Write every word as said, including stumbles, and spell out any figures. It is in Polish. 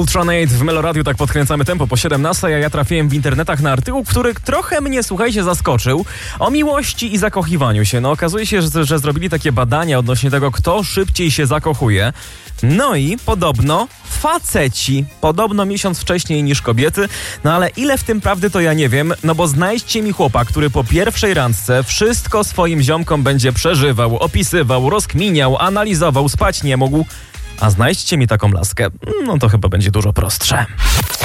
Ultranate w Meloradiu, tak podkręcamy tempo po siedemnastej, a ja trafiłem w internetach na artykuł, który trochę mnie, słuchajcie, zaskoczył. O miłości i zakochiwaniu się. No okazuje się, że, że zrobili takie badania odnośnie tego, kto szybciej się zakochuje. No i podobno faceci, podobno miesiąc wcześniej niż kobiety, no ale ile w tym prawdy, to ja nie wiem, no bo znajdźcie mi chłopa, który po pierwszej randce wszystko swoim ziomkom będzie przeżywał, opisywał, rozkminiał, analizował, spać nie mógł, a znajdźcie mi taką laskę, no to chyba będzie dużo prostsze.